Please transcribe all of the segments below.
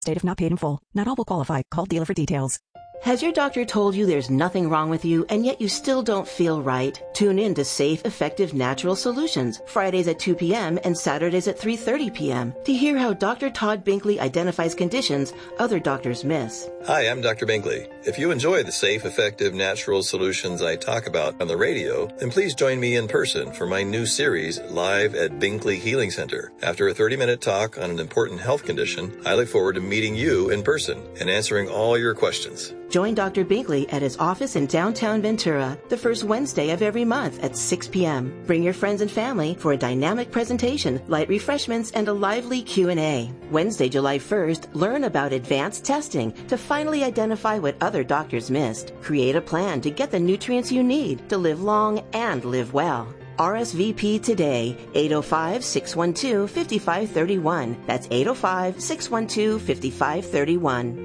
State if not paid in full. Not all will qualify. Call dealer for details. Has your doctor told you there's nothing wrong with you and yet you still don't feel right? Tune in to Safe, Effective Natural Solutions, Fridays at 2 p.m. and Saturdays at 3:30 p.m. to hear how Dr. Todd Binkley identifies conditions other doctors miss. Hi, I'm Dr. Binkley. If you enjoy the safe, effective, natural solutions I talk about on the radio, then please join me in person for my new series, Live at Binkley Healing Center. After a 30-minute talk on an important health condition, I look forward to meeting you in person and answering all your questions. Join Dr. Binkley at his office in downtown Ventura the first Wednesday of every month at 6 p.m. Bring your friends and family for a dynamic presentation, light refreshments, and a lively Q&A. Wednesday, July 1st, learn about advanced testing to finally identify what other doctors missed. Create a plan to get the nutrients you need to live long and live well. RSVP today, 805-612-5531. That's 805-612-5531.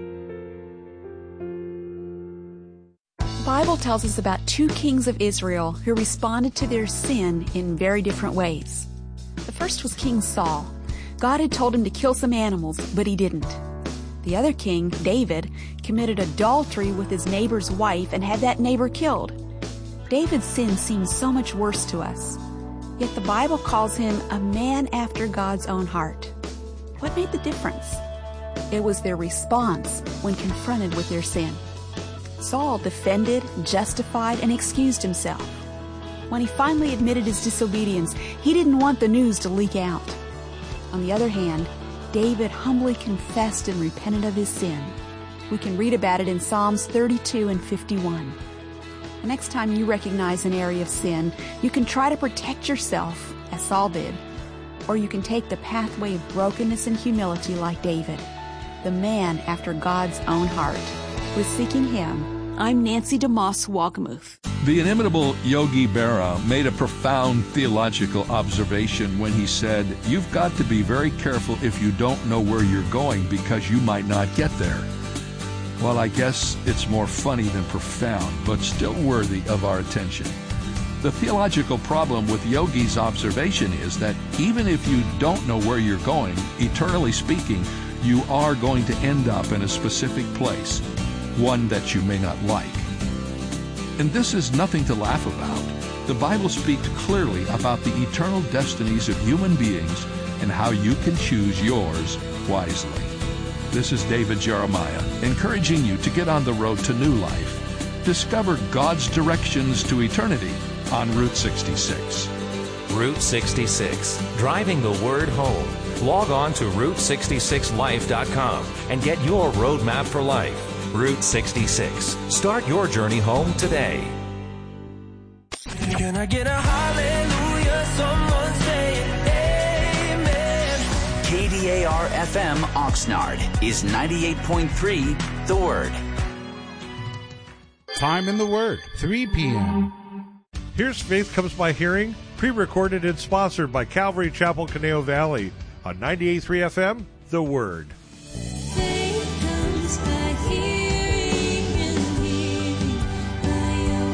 The Bible tells us about two kings of Israel who responded to their sin in very different ways. The first was King Saul. God had told him to kill some animals, but he didn't. The other king, David, committed adultery with his neighbor's wife and had that neighbor killed. David's sin seems so much worse to us, yet the Bible calls him a man after God's own heart. What made the difference? It was their response when confronted with their sin. Saul defended, justified, and excused himself. When he finally admitted his disobedience, he didn't want the news to leak out. On the other hand, David humbly confessed and repented of his sin. We can read about it in Psalms 32 and 51. The next time you recognize an area of sin, you can try to protect yourself, as Saul did. Or you can take the pathway of brokenness and humility like David, the man after God's own heart. With Seeking Him, I'm Nancy DeMoss Walgamuth. The inimitable Yogi Berra made a profound theological observation when he said, "You've got to be very careful if you don't know where you're going because you might not get there." Well, I guess it's more funny than profound, but still worthy of our attention. The theological problem with Yogi's observation is that even if you don't know where you're going, eternally speaking, you are going to end up in a specific place, one that you may not like. And this is nothing to laugh about. The Bible speaks clearly about the eternal destinies of human beings and how you can choose yours wisely. This is David Jeremiah, encouraging you to get on the road to new life. Discover God's directions to eternity on Route 66. Route 66, driving the word home. Log on to Route66Life.com and get your roadmap for life. Route 66. Start your journey home today. Can I get a hallelujah? Someone say amen. KDAR-FM Oxnard is 98.3 The Word. Time in the Word, 3 p.m. Here's Faith Comes by Hearing, pre-recorded and sponsored by Calvary Chapel, Conejo Valley on 98.3 FM, The Word. Faith comes by hearing and hearing by your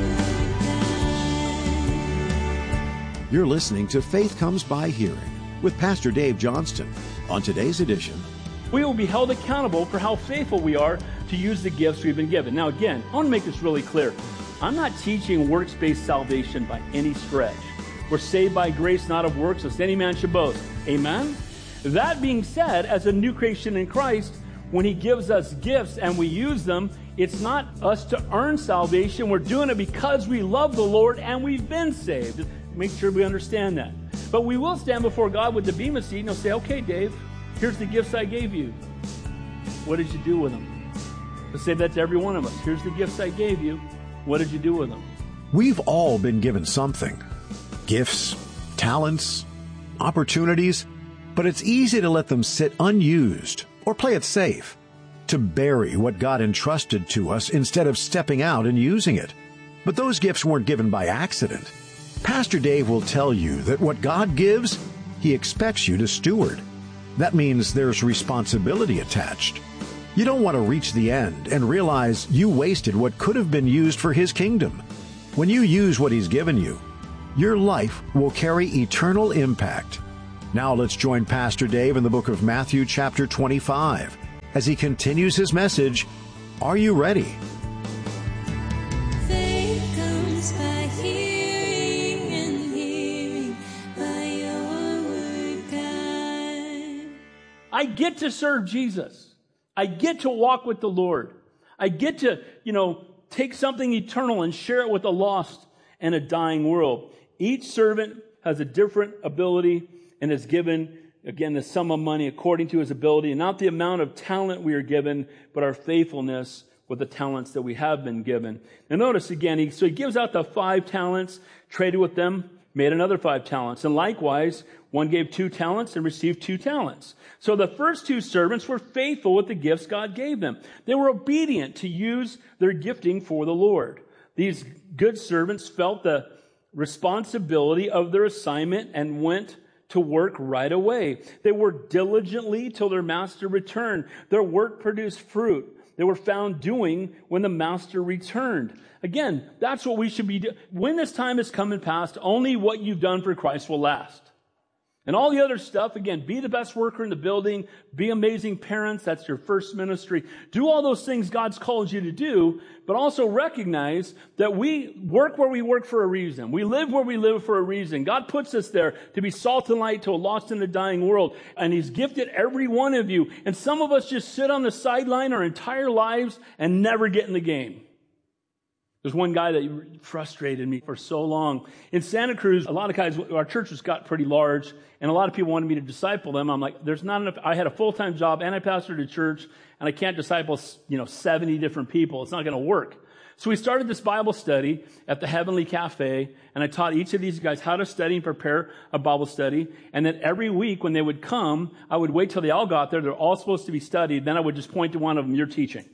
word. You're listening to Faith Comes by Hearing with Pastor Dave Johnston. On today's edition, we will be held accountable for how faithful we are to use the gifts we've been given. Now again, I want to make this really clear. I'm not teaching works-based salvation by any stretch. We're saved by grace, not of works, lest any man should boast. Amen? That being said, as a new creation in Christ, when He gives us gifts and we use them, it's not us to earn salvation. We're doing it because we love the Lord and we've been saved. Make sure we understand that. But we will stand before God with the bema seat and He'll say, okay, Dave, here's the gifts I gave you. What did you do with them? Let's say that to every one of us. Here's the gifts I gave you. What did you do with them? we've all been given something. Gifts, talents, opportunities, but it's easy to let them sit unused or play it safe, to bury what God entrusted to us instead of stepping out and using it. But those gifts weren't given by accident. Pastor Dave will tell you that what God gives, He expects you to steward. That means there's responsibility attached. You don't want to reach the end and realize you wasted what could have been used for His kingdom. When you use what He's given you, your life will carry eternal impact. Now let's join Pastor Dave in the book of Matthew chapter 25 as he continues his message, Are You Ready? Faith comes by hearing, and hearing by your word, God. I get to serve Jesus. I get to walk with the Lord. I get to, take something eternal and share it with a lost and a dying world. Each servant has a different ability and is given, again, the sum of money according to his ability, and not the amount of talent we are given, but our faithfulness with the talents that we have been given. Now notice again, he gives out the 5 talents, traded with them, made another 5 talents. And likewise, one gave 2 talents and received 2 talents. So the first 2 servants were faithful with the gifts God gave them. They were obedient to use their gifting for the Lord. These good servants felt the responsibility of their assignment and went to work right away. They worked diligently till their master returned. Their work produced fruit. They were found doing when the master returned. Again, that's what we should be doing. When this time has come and passed, only what you've done for Christ will last. And all the other stuff, again, be the best worker in the building, be amazing parents, that's your first ministry. Do all those things God's called you to do, but also recognize that we work where we work for a reason. We live where we live for a reason. God puts us there to be salt and light to a lost and a dying world. And He's gifted every one of you. And some of us just sit on the sideline our entire lives and never get in the game. There's one guy that frustrated me for so long. In Santa Cruz, a lot of guys, our church has got pretty large, and a lot of people wanted me to disciple them. I'm like, there's not enough. I had a full-time job, and I pastored a church, and I can't disciple, 70 different people. It's not going to work. So we started this Bible study at the Heavenly Cafe, and I taught each of these guys how to study and prepare a Bible study. And then every week when they would come, I would wait till they all got there. They're all supposed to be studied. Then I would just point to one of them, you're teaching.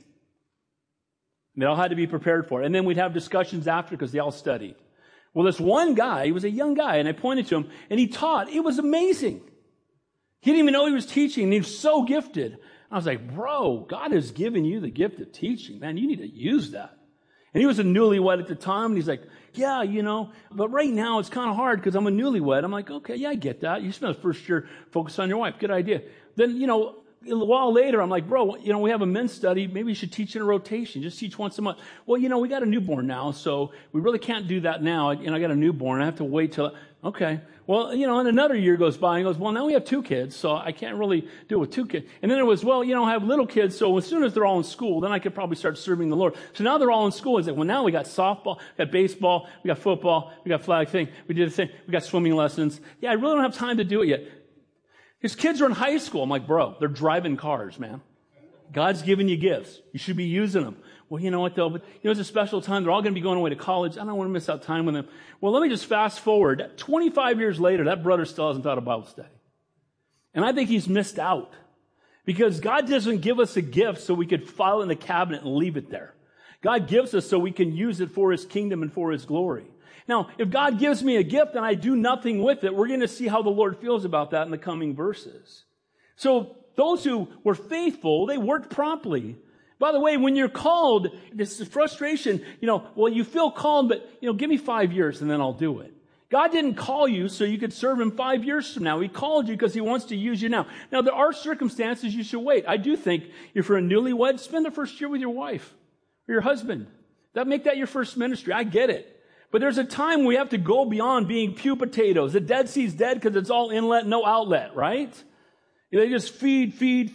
They all had to be prepared for it. And then we'd have discussions after because they all studied. Well, this one guy, he was a young guy, and I pointed to him, and he taught. It was amazing. He didn't even know he was teaching, and he was so gifted. I was like, bro, God has given you the gift of teaching. Man, you need to use that. And he was a newlywed at the time, and he's like, yeah, but right now it's kind of hard because I'm a newlywed. I'm like, okay, yeah, I get that. You spent the first year focused on your wife. Good idea. Then, a while later, I'm like, bro, we have a men's study. Maybe you should teach in a rotation. Just teach once a month. Well, we got a newborn now, so we really can't do that now. I got a newborn. I have to wait till, okay. Well, and another year goes by, and he goes, well, now we have 2 kids, so I can't really do it with 2 kids. And then it was, well, I have little kids, so as soon as they're all in school, then I could probably start serving the Lord. So now they're all in school. He's like, well, now we got softball, we got baseball, we got football, we got flag thing, we did a thing, we got swimming lessons. Yeah, I really don't have time to do it yet. His kids are in high school. I'm like, bro, they're driving cars, man. God's given you gifts. You should be using them. Well, you know what, though? But, it's a special time. They're all going to be going away to college. I don't want to miss out time with them. Well, let me just fast forward. 25 years later, that brother still hasn't taught a Bible study. And I think he's missed out. Because God doesn't give us a gift so we could file it in the cabinet and leave it there. God gives us so we can use it for His kingdom and for His glory. Now, if God gives me a gift and I do nothing with it, we're going to see how the Lord feels about that in the coming verses. So those who were faithful, they worked promptly. By the way, when you're called, this is frustration, well, you feel called, but, give me 5 years and then I'll do it. God didn't call you so you could serve Him 5 years from now. He called you because He wants to use you now. Now, there are circumstances you should wait. I do think if you're a newlywed, spend the first year with your wife or your husband. Make that your first ministry. I get it. But there's a time we have to go beyond being pew potatoes. The Dead Sea's dead because it's all inlet, no outlet, right? They just feed,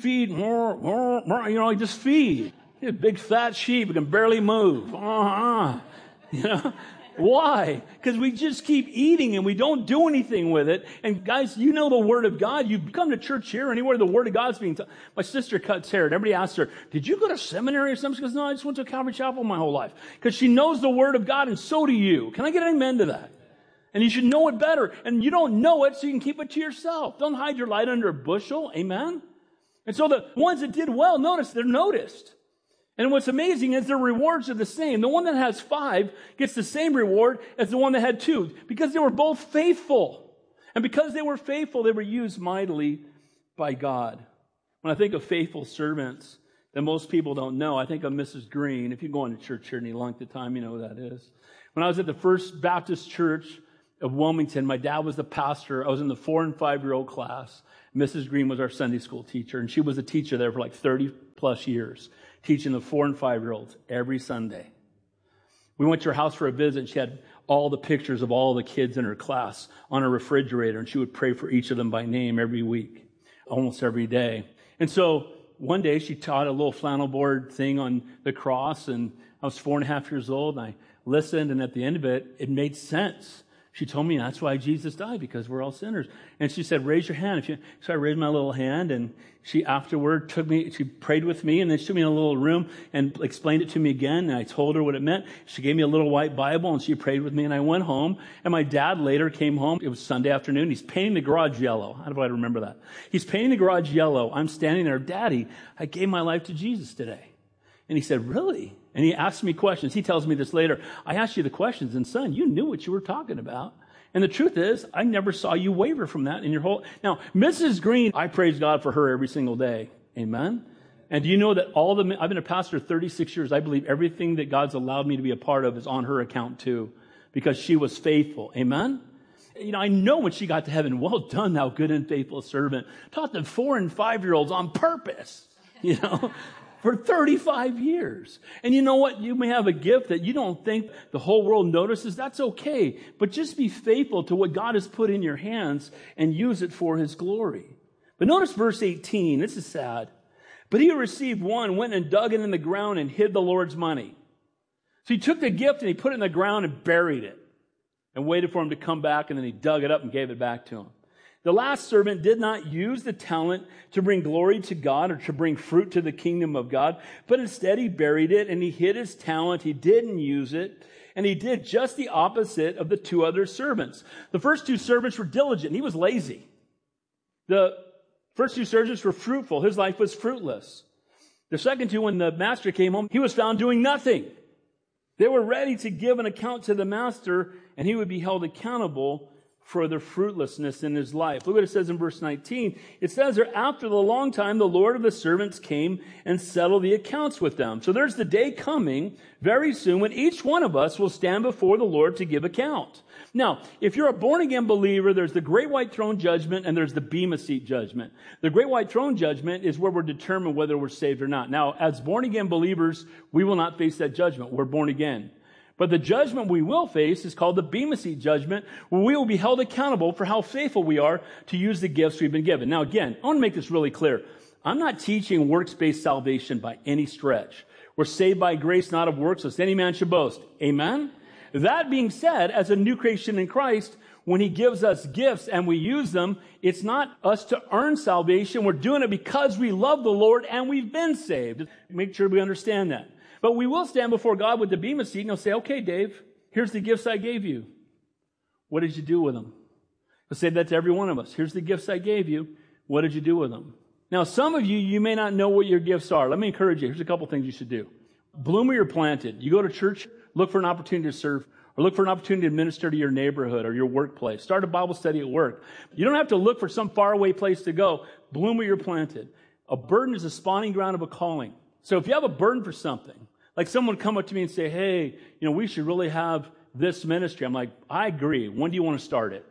just feed. You're a big fat sheep who can barely move. Why? Because we just keep eating and we don't do anything with it. And guys, the Word of God. You come to church here, anywhere the Word of God's being taught. My sister cuts hair, and everybody asks her, did you go to seminary or something? She goes, no, I just went to Calvary Chapel my whole life. Because she knows the Word of God, and so do you. Can I get an amen to that? And you should know it better. And you don't know it, so you can keep it to yourself. Don't hide your light under a bushel. Amen? And so the ones that did well, notice, they're noticed. And what's amazing is their rewards are the same. The one that has 5 gets the same reward as the one that had 2 because they were both faithful. And because they were faithful, they were used mightily by God. When I think of faithful servants that most people don't know, I think of Mrs. Green. If you've gone to church here any length of time, you know who that is. When I was at the First Baptist Church of Wilmington, my dad was the pastor. I was in the 4- and 5-year-old class. Mrs. Green was our Sunday school teacher, and she was a teacher there for like 30+ plus years, teaching the 4 and 5-year-olds every Sunday. We went to her house for a visit, and she had all the pictures of all the kids in her class on her refrigerator, and she would pray for each of them by name every week, almost every day. And so one day she taught a little flannel board thing on the cross, and I was 4.5 years old, and I listened, and at the end of it, it made sense. She told me that's why Jesus died, because we're all sinners. And she said, raise your hand. So I raised my little hand, and she afterward she prayed with me, and then she took me in a little room and explained it to me again, and I told her what it meant. She gave me a little white Bible, and she prayed with me, and I went home. And my dad later came home. It was Sunday afternoon. He's painting the garage yellow. How do I remember that? He's painting the garage yellow. I'm standing there, Daddy, I gave my life to Jesus today. And he said, really? And he asked me questions. He tells me this later. I asked you the questions, and son, you knew what you were talking about. And the truth is, I never saw you waver from that in your whole... Now, Mrs. Green, I praise God for her every single day. Amen? And do you know that I've been a pastor 36 years. I believe everything that God's allowed me to be a part of is on her account too, because she was faithful. Amen? You know, I know when she got to heaven, well done, thou good and faithful servant. Taught the 4 and 5-year-olds on purpose, you know, for 35 years. And you know what? You may have a gift that you don't think the whole world notices. That's okay. But just be faithful to what God has put in your hands and use it for his glory. But notice verse 18. This is sad. But he who received one went and dug it in the ground and hid the Lord's money. So he took the gift and he put it in the ground and buried it and waited for him to come back, and then he dug it up and gave it back to him. The last servant did not use the talent to bring glory to God or to bring fruit to the kingdom of God, but instead he buried it and he hid his talent. He didn't use it, and he did just the opposite of the 2 other servants. The first 2 servants were diligent. He was lazy. The first 2 servants were fruitful. His life was fruitless. The second 2, when the master came home, he was found doing nothing. They were ready to give an account to the master, and he would be held accountable for the fruitlessness in his life. Look what it says in verse 19. It says there, after the long time, the Lord of the servants came and settled the accounts with them. So there's the day coming very soon when each one of us will stand before the Lord to give account. Now, if you're a born-again believer, there's the great white throne judgment and there's the bema seat judgment. The great white throne judgment is where we're determined whether we're saved or not. Now, as born-again believers, we will not face that judgment. We're born again. But the judgment we will face is called the bema seat judgment, where we will be held accountable for how faithful we are to use the gifts we've been given. Now, again, I want to make this really clear. I'm not teaching works-based salvation by any stretch. We're saved by grace, not of works, lest any man should boast. Amen? That being said, as a new creation in Christ, when he gives us gifts and we use them, it's not us to earn salvation. We're doing it because we love the Lord and we've been saved. Make sure we understand that. But we will stand before God with the bema seat and he'll say, okay, Dave, here's the gifts I gave you. What did you do with them? He'll say that to every one of us. Here's the gifts I gave you. What did you do with them? Now, some of you may not know what your gifts are. Let me encourage you. Here's a couple things you should do. Bloom where you're planted. You go to church, look for an opportunity to serve, or look for an opportunity to minister to your neighborhood or your workplace. Start a Bible study at work. You don't have to look for some faraway place to go. Bloom where you're planted. A burden is a spawning ground of a calling. So if you have a burden for something, like someone come up to me and say, hey, we should really have this ministry. I'm like, I agree. When do you want to start it?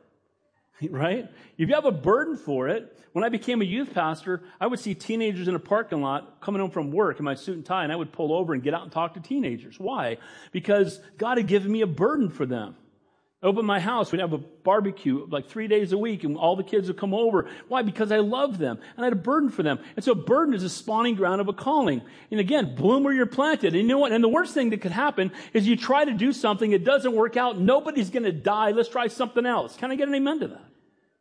Right? If you have a burden for it, when I became a youth pastor, I would see teenagers in a parking lot coming home from work in my suit and tie, and I would pull over and get out and talk to teenagers. Why? Because God had given me a burden for them. Open my house, we'd have a barbecue like 3 days a week, and all the kids would come over. Why? Because I love them, and I had a burden for them. And so burden is a spawning ground of a calling. And again, bloom where you're planted. And you know what? And the worst thing that could happen is you try to do something, it doesn't work out, nobody's going to die, let's try something else. Can I get an amen to that?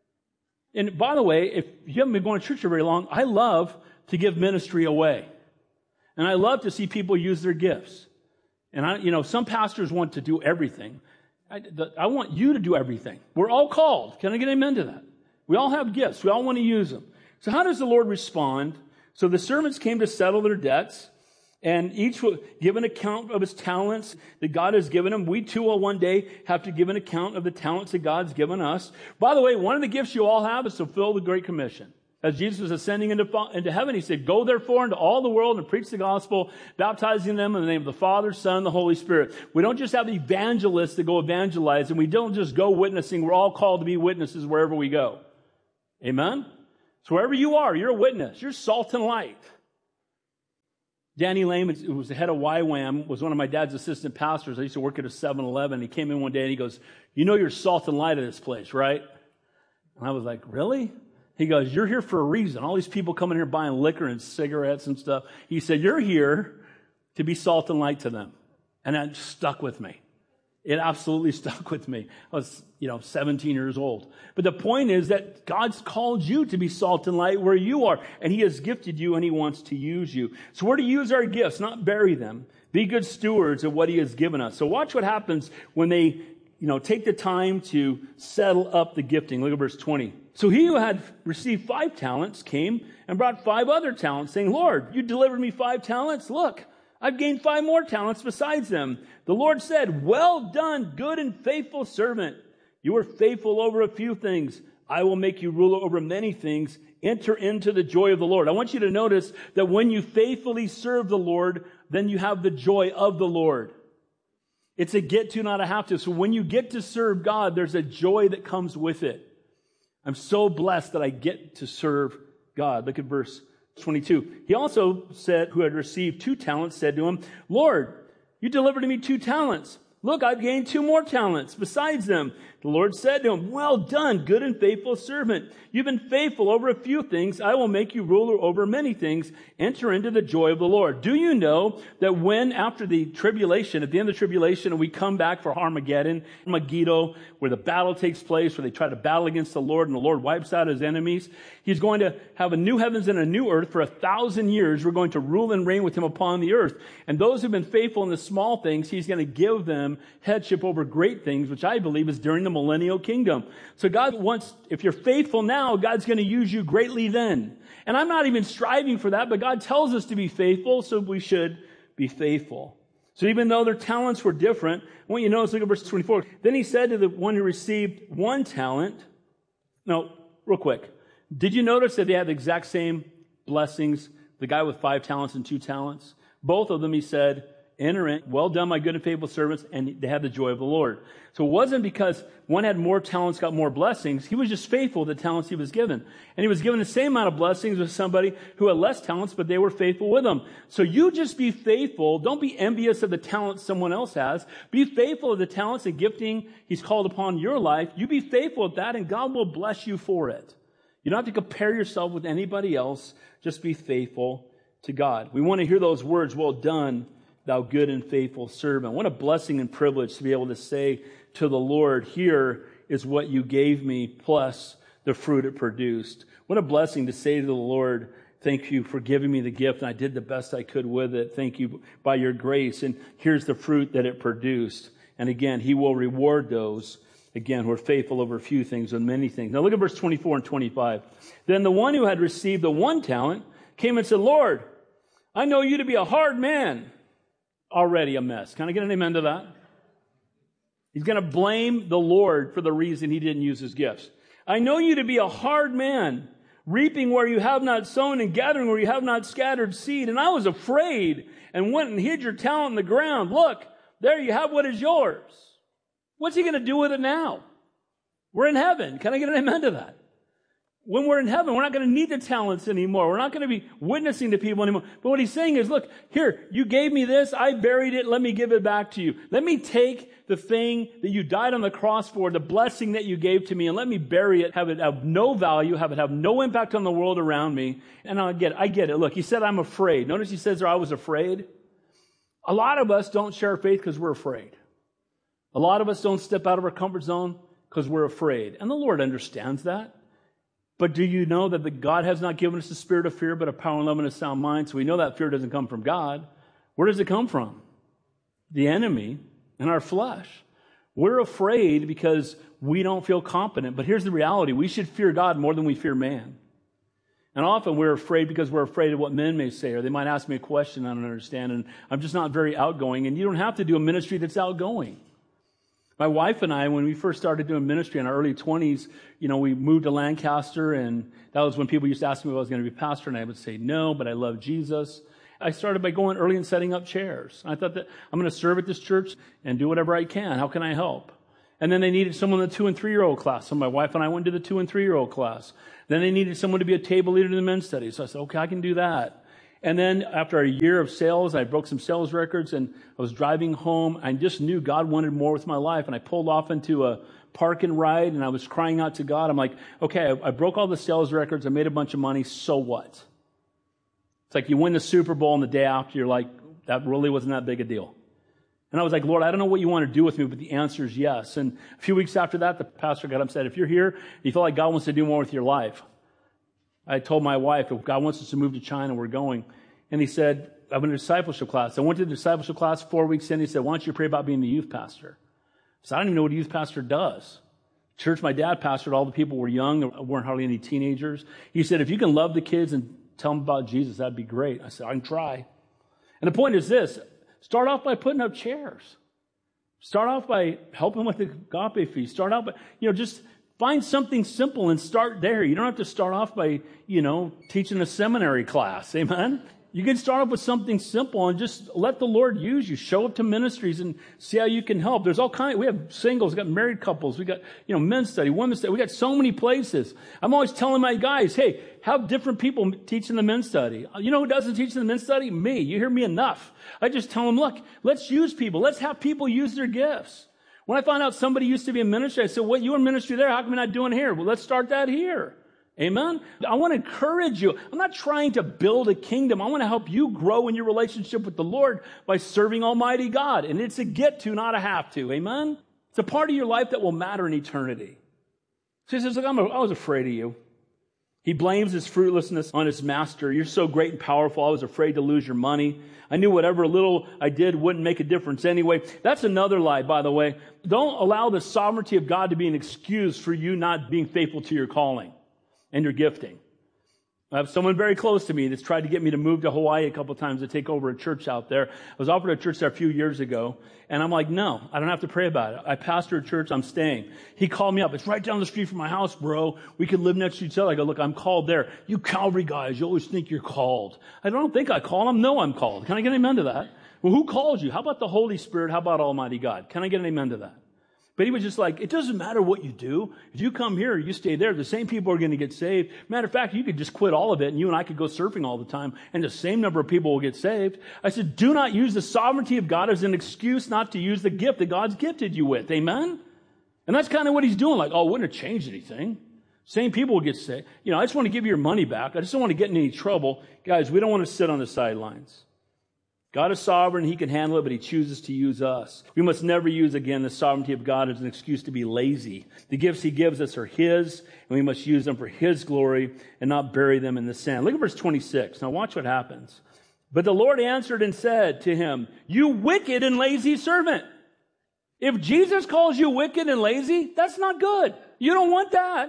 And by the way, if you haven't been going to church for very long, I love to give ministry away. And I love to see people use their gifts. And some pastors want to do everything. I want you to do everything. We're all called. Can I get an amen to that? We all have gifts. We all want to use them. So how does the Lord respond? So the servants came to settle their debts, and each will give an account of his talents that God has given him. We too will one day have to give an account of the talents that God's given us. By the way, one of the gifts you all have is to fulfill the Great Commission. As Jesus was ascending into heaven, he said, go therefore into all the world and preach the gospel, baptizing them in the name of the Father, Son, and the Holy Spirit. We don't just have evangelists that go evangelize, and we don't just go witnessing. We're all called to be witnesses wherever we go. Amen? So wherever you are, you're a witness. You're salt and light. Danny Lehman, who was the head of YWAM, was one of my dad's assistant pastors. I used to work at a 7-Eleven. He came in one day and he goes, you know you're salt and light of this place, right? And I was like, really? He goes, you're here for a reason. All these people coming here buying liquor and cigarettes and stuff. He said, you're here to be salt and light to them. And that just stuck with me. It absolutely stuck with me. I was, 17 years old. But the point is that God's called you to be salt and light where you are. And He has gifted you and He wants to use you. So we're to use our gifts, not bury them. Be good stewards of what He has given us. So watch what happens when they, take the time to settle up the gifting. Look at verse 20. So he who had received 5 talents came and brought 5 other talents, saying, Lord, you delivered me 5 talents. Look, I've gained 5 more talents besides them. The Lord said, well done, good and faithful servant. You were faithful over a few things. I will make you ruler over many things. Enter into the joy of the Lord. I want you to notice that when you faithfully serve the Lord, then you have the joy of the Lord. It's a get to, not a have to. So when you get to serve God, there's a joy that comes with it. I'm so blessed that I get to serve God. Look at verse 22. He also said, who had received 2 talents, said to him, Lord, you delivered to me 2 talents. Look, I've gained 2 more talents besides them. The Lord said to him, well done, good and faithful servant. You've been faithful over a few things. I will make you ruler over many things. Enter into the joy of the Lord. Do you know that when after the tribulation, at the end of the tribulation, and we come back for Armageddon, Megiddo, where the battle takes place, where they try to battle against the Lord and the Lord wipes out His enemies, He's going to have a new heavens and a new earth for 1,000 years. We're going to rule and reign with Him upon the earth. And those who've been faithful in the small things, He's going to give them headship over great things, which I believe is during the millennial kingdom. So God wants, if you're faithful now, God's going to use you greatly then. And I'm not even striving for that, but God tells us to be faithful, so we should be faithful. So even though their talents were different, I want you to notice, look at verse 24. Then He said to the one who received 1 talent, no, real quick. Did you notice that they had the exact same blessings? The guy with 5 talents and 2 talents? Both of them, He said, enter in, well done, my good and faithful servants, and they had the joy of the Lord. So it wasn't because one had more talents, got more blessings. He was just faithful to the talents he was given. And he was given the same amount of blessings with somebody who had less talents, but they were faithful with him. So you just be faithful. Don't be envious of the talents someone else has. Be faithful of the talents and gifting He's called upon your life. You be faithful at that, and God will bless you for it. You don't have to compare yourself with anybody else. Just be faithful to God. We want to hear those words, well done, thou good and faithful servant. What a blessing and privilege to be able to say to the Lord, here is what you gave me, plus the fruit it produced. What a blessing to say to the Lord, thank you for giving me the gift, and I did the best I could with it. Thank you by your grace, and here's the fruit that it produced. And again, He will reward those, again, who are faithful over a few things and many things. Now look at verse 24 and 25. Then the one who had received the 1 talent came and said, Lord, I know you to be a hard man. Already a mess. Can I get an amen to that? He's going to blame the Lord for the reason he didn't use his gifts. I know you to be a hard man, reaping where you have not sown and gathering where you have not scattered seed. And I was afraid and went and hid your talent in the ground. Look, there you have what is yours. What's he going to do with it now? We're in heaven. Can I get an amen to that? When we're in heaven, we're not going to need the talents anymore. We're not going to be witnessing to people anymore. But what he's saying is, look, here, you gave me this. I buried it. Let me give it back to you. Let me take the thing that you died on the cross for, the blessing that you gave to me, and let me bury it, have it have no value, have it have no impact on the world around me. And I get it. Look, he said, I'm afraid. Notice he says there, I was afraid. A lot of us don't share our faith because we're afraid. A lot of us don't step out of our comfort zone because we're afraid. And the Lord understands that. But do you know that God has not given us the spirit of fear, but a power and love and a sound mind? So we know that fear doesn't come from God. Where does it come from? The enemy and our flesh. We're afraid because we don't feel confident. But here's the reality. We should fear God more than we fear man. And often we're afraid because we're afraid of what men may say, or they might ask me a question I don't understand, and I'm just not very outgoing. And you don't have to do a ministry that's outgoing. My wife and I, when we first started doing ministry in our early 20s, we moved to Lancaster, and that was when people used to ask me if I was going to be pastor, and I would say no, but I love Jesus. I started by going early and setting up chairs. I thought that I'm going to serve at this church and do whatever I can. How can I help? And then they needed someone in the 2- and 3-year-old class. So my wife and I went to the 2- and 3-year-old class. Then they needed someone to be a table leader in the men's study. So I said, okay, I can do that. And then after a year of sales, I broke some sales records, and I was driving home. I just knew God wanted more with my life, and I pulled off into a park and ride, and I was crying out to God. I'm like, okay, I broke all the sales records. I made a bunch of money. So what? It's like you win the Super Bowl, and the day after, you're like, that really wasn't that big a deal. And I was like, Lord, I don't know what you want to do with me, but the answer is yes. And a few weeks after that, the pastor got up and said, if you're here, and you feel like God wants to do more with your life. I told my wife, if God wants us to move to China, we're going. And he said, I'm in a discipleship class. I went to the discipleship class 4 weeks in. He said, why don't you pray about being the youth pastor? So I don't even know what a youth pastor does. Church my dad pastored, all the people were young. There weren't hardly any teenagers. He said, if you can love the kids and tell them about Jesus, that'd be great. I said, I can try. And the point is this, start off by putting up chairs. Start off by helping with the agape feast. Start out by, just find something simple and start there. You don't have to start off by, teaching a seminary class. Amen? You can start off with something simple and just let the Lord use you. Show up to ministries and see how you can help. There's all kinds. We have singles, we got married couples, we got, men's study, women's study. We got so many places. I'm always telling my guys, hey, have different people teach in the men's study. You know who doesn't teach in the men's study? Me. You hear me enough. I just tell them, look, let's use people. Let's have people use their gifts. When I found out somebody used to be in ministry, I said, what, you in ministry there? How come you're not doing here? Well, let's start that here. Amen? I want to encourage you. I'm not trying to build a kingdom. I want to help you grow in your relationship with the Lord by serving Almighty God. And it's a get to, not a have to. Amen? It's a part of your life that will matter in eternity. So he says, look, I was afraid of you. He blames his fruitlessness on his master. You're so great and powerful. I was afraid to lose your money. I knew whatever little I did wouldn't make a difference anyway. That's another lie, by the way. Don't allow the sovereignty of God to be an excuse for you not being faithful to your calling and your gifting. I have someone very close to me that's tried to get me to move to Hawaii a couple times to take over a church out there. I was offered a church there a few years ago, and I'm like, no, I don't have to pray about it. I pastor a church, I'm staying. He called me up. It's right down the street from my house, bro. We could live next to each other. I go, look, I'm called there. You Calvary guys, you always think you're called. I don't think I call them. No, I'm called. Can I get an amen to that? Well, who called you? How about the Holy Spirit? How about Almighty God? Can I get an amen to that? But he was just like, it doesn't matter what you do. If you come here, you stay there, the same people are going to get saved. Matter of fact, you could just quit all of it and you and I could go surfing all the time and the same number of people will get saved. I said, do not use the sovereignty of God as an excuse not to use the gift that God's gifted you with. Amen? And that's kind of what he's doing. Like, oh, it wouldn't have changed anything. Same people will get saved. I just want to give you your money back. I just don't want to get in any trouble. Guys, we don't want to sit on the sidelines. God is sovereign, he can handle it, but he chooses to use us. We must never use, again, the sovereignty of God as an excuse to be lazy. The gifts he gives us are his, and we must use them for his glory and not bury them in the sand. Look at verse 26. Now watch what happens. But the Lord answered and said to him, you wicked and lazy servant. If Jesus calls you wicked and lazy, that's not good. You don't want that.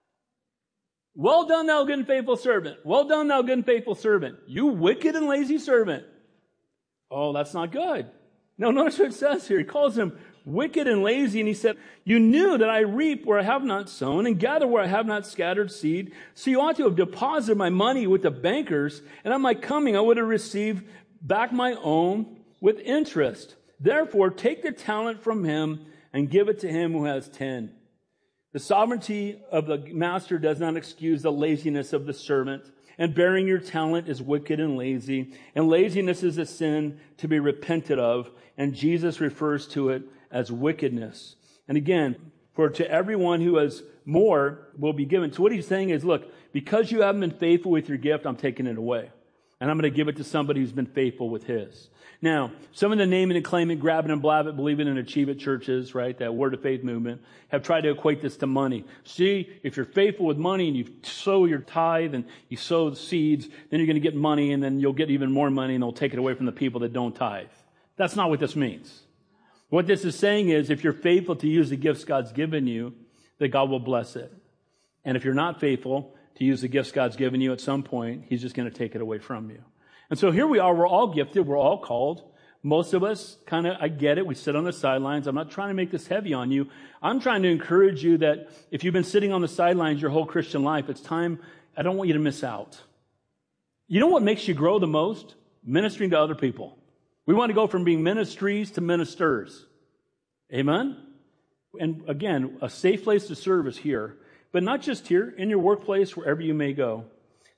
Well done, thou good and faithful servant. Well done, thou good and faithful servant. You wicked and lazy servant. Oh, that's not good. No, notice what it says here. He calls him wicked and lazy, and he said, you knew that I reap where I have not sown and gather where I have not scattered seed. So you ought to have deposited my money with the bankers, and on my coming I would have received back my own with interest. Therefore, take the talent from him and give it to him who has 10. The sovereignty of the master does not excuse the laziness of the servant. And bearing your talent is wicked and lazy. And laziness is a sin to be repented of. And Jesus refers to it as wickedness. And again, for to everyone who has more will be given. So what he's saying is, look, because you haven't been faithful with your gift, I'm taking it away. And I'm going to give it to somebody who's been faithful with his. Now, some of the naming and claiming, grabbing and blabbing, believing and achieve it churches, right, that word of faith movement, have tried to equate this to money. See, if you're faithful with money and you sow your tithe and you sow the seeds, then you're going to get money and then you'll get even more money and they'll take it away from the people that don't tithe. That's not what this means. What this is saying is if you're faithful to use the gifts God's given you, that God will bless it. And if you're not faithful to use the gifts God's given you at some point, he's just going to take it away from you. And so here we are, we're all gifted, we're all called. Most of us I get it, we sit on the sidelines. I'm not trying to make this heavy on you. I'm trying to encourage you that if you've been sitting on the sidelines your whole Christian life, it's time, I don't want you to miss out. You know what makes you grow the most? Ministering to other people. We want to go from being ministries to ministers. Amen? And again, a safe place to serve is here. But not just here, in your workplace, wherever you may go.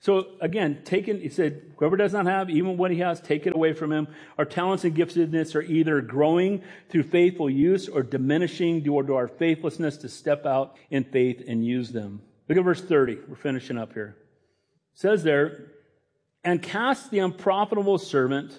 So again, he said, whoever does not have, even what he has, take it away from him. Our talents and giftedness are either growing through faithful use or diminishing due to our faithlessness to step out in faith and use them. Look at verse 30. We're finishing up here. It says there, and cast the unprofitable servant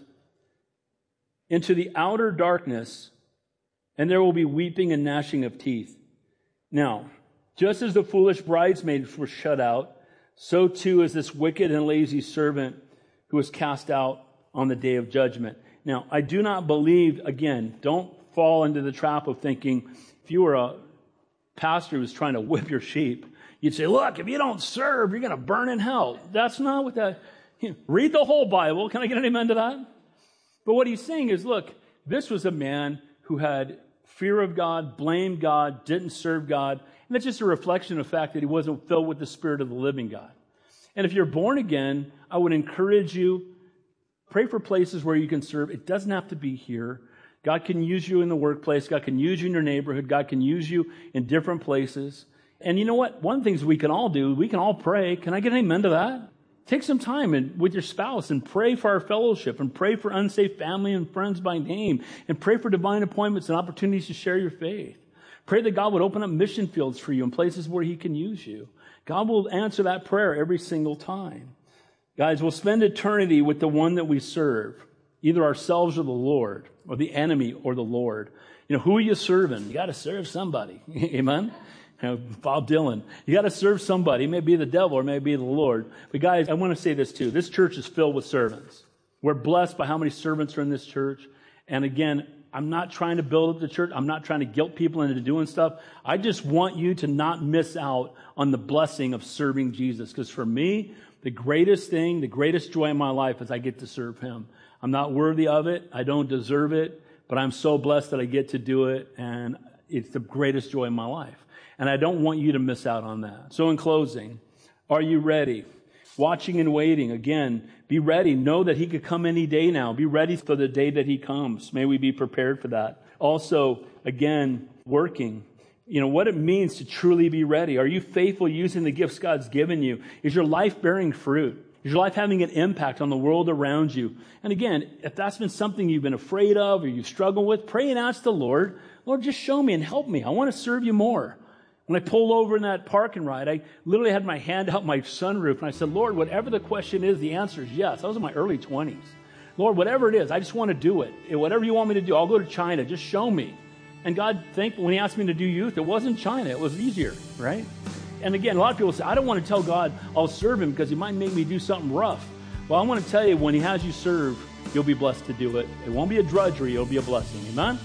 into the outer darkness, and there will be weeping and gnashing of teeth. Now, just as the foolish bridesmaids were shut out, so too is this wicked and lazy servant who is cast out on the day of judgment. Now, I do not believe, again, don't fall into the trap of thinking, if you were a pastor who was trying to whip your sheep, you'd say, look, if you don't serve, you're going to burn in hell. That's not what that... Read the whole Bible. Can I get an amen to that? But what he's saying is, look, this was a man who had fear of God, blamed God, didn't serve God. And that's just a reflection of the fact that he wasn't filled with the Spirit of the living God. And if you're born again, I would encourage you, pray for places where you can serve. It doesn't have to be here. God can use you in the workplace. God can use you in your neighborhood. God can use you in different places. And you know what? One of the things we can all do, we can all pray. Can I get an amen to that? Take some time with your spouse and pray for our fellowship and pray for unsafe family and friends by name and pray for divine appointments and opportunities to share your faith. Pray that God would open up mission fields for you in places where he can use you. God will answer that prayer every single time. Guys, we'll spend eternity with the one that we serve, either ourselves or the Lord, or the enemy or the Lord. You know, who are you serving? You got to serve somebody. Amen? You know, Bob Dylan. You got to serve somebody. It may be the devil or it may be the Lord. But guys, I want to say this too. This church is filled with servants. We're blessed by how many servants are in this church. And again, I'm not trying to build up the church. I'm not trying to guilt people into doing stuff. I just want you to not miss out on the blessing of serving Jesus. Because for me, the greatest thing, the greatest joy in my life is I get to serve him. I'm not worthy of it. I don't deserve it. But I'm so blessed that I get to do it. And it's the greatest joy in my life. And I don't want you to miss out on that. So in closing, are you ready? Watching and waiting. Again, be ready. Know that he could come any day now. Be ready for the day that he comes. May we be prepared for that. Also, again, working. You know, what it means to truly be ready. Are you faithful using the gifts God's given you? Is your life bearing fruit? Is your life having an impact on the world around you? And again, if that's been something you've been afraid of or you struggle with, pray and ask the Lord, Lord, just show me and help me. I want to serve you more. When I pulled over in that parking ride, I literally had my hand out my sunroof, and I said, Lord, whatever the question is, the answer is yes. I was in my early 20s. Lord, whatever it is, I just want to do it. Whatever you want me to do, I'll go to China. Just show me. And God, when he asked me to do youth, it wasn't China. It was easier, right? And again, a lot of people say, I don't want to tell God I'll serve him because he might make me do something rough. Well, I want to tell you, when he has you serve, you'll be blessed to do it. It won't be a drudgery. It'll be a blessing. Amen?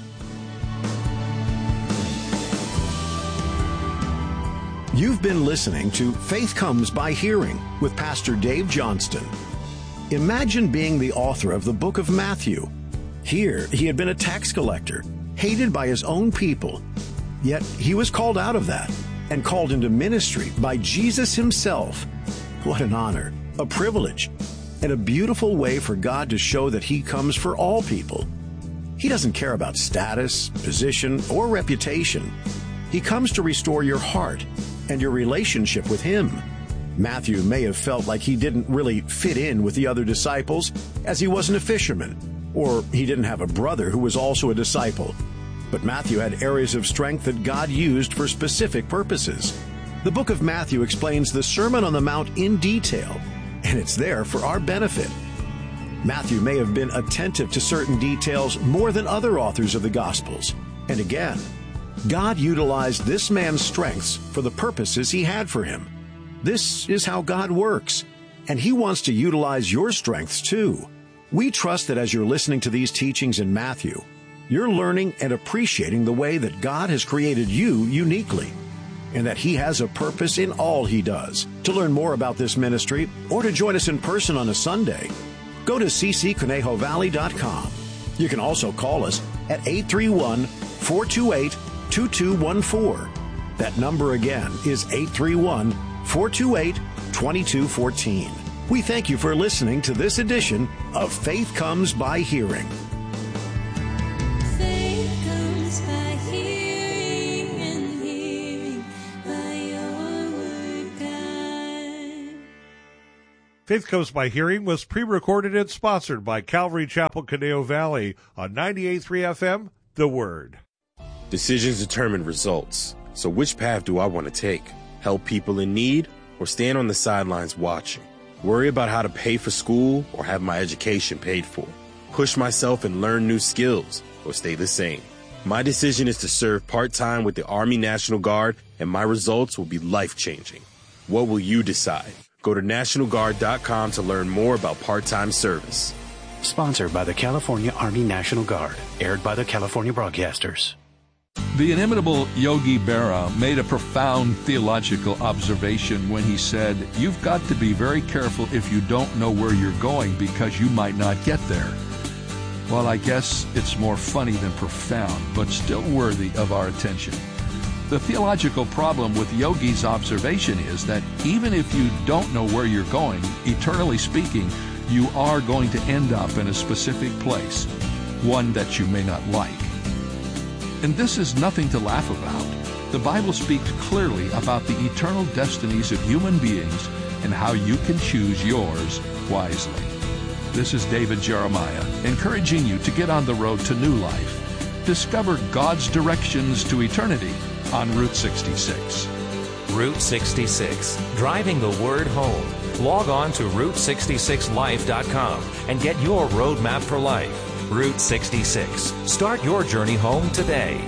You've been listening to Faith Comes by Hearing with Pastor Dave Johnston. Imagine being the author of the book of Matthew. Here, he had been a tax collector, hated by his own people. Yet he was called out of that and called into ministry by Jesus himself. What an honor, a privilege, and a beautiful way for God to show that he comes for all people. He doesn't care about status, position, or reputation. He comes to restore your heart and your relationship with him. Matthew may have felt like he didn't really fit in with the other disciples, as he wasn't a fisherman, or he didn't have a brother who was also a disciple. But Matthew had areas of strength that God used for specific purposes. The book of Matthew explains the Sermon on the Mount in detail, and it's there for our benefit. Matthew may have been attentive to certain details more than other authors of the Gospels. And again, God utilized this man's strengths for the purposes he had for him. This is how God works, and he wants to utilize your strengths too. We trust that as you're listening to these teachings in Matthew, you're learning and appreciating the way that God has created you uniquely, and that he has a purpose in all he does. To learn more about this ministry or to join us in person on a Sunday, go to ccconejovalley.com. You can also call us at 831-428-2214. That number again is 831-428-2214. We thank you for listening to this edition of Faith Comes by Hearing. Faith comes by hearing, and hearing by your word, God. Faith Comes by Hearing was pre-recorded and sponsored by Calvary Chapel, Conejo Valley on 98.3 FM, The Word. Decisions determine results. So which path do I want to take? Help people in need or stand on the sidelines watching? Worry about how to pay for school or have my education paid for? Push myself and learn new skills or stay the same? My decision is to serve part-time with the Army National Guard, and my results will be life-changing. What will you decide? Go to NationalGuard.com to learn more about part-time service. Sponsored by the California Army National Guard. Aired by the California Broadcasters. The inimitable Yogi Berra made a profound theological observation when he said, "You've got to be very careful if you don't know where you're going because you might not get there." Well, I guess it's more funny than profound, but still worthy of our attention. The theological problem with Yogi's observation is that even if you don't know where you're going, eternally speaking, you are going to end up in a specific place, one that you may not like. And this is nothing to laugh about. The Bible speaks clearly about the eternal destinies of human beings and how you can choose yours wisely. This is David Jeremiah, encouraging you to get on the road to new life. Discover God's directions to eternity on Route 66. Route 66, driving the word home. Log on to Route66Life.com and get your roadmap for life. Route 66. Start your journey home today.